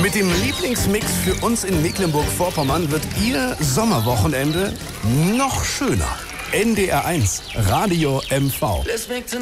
Mit dem Lieblingsmix für uns in Mecklenburg-Vorpommern wird Ihr Sommerwochenende noch schöner. NDR 1 Radio MV.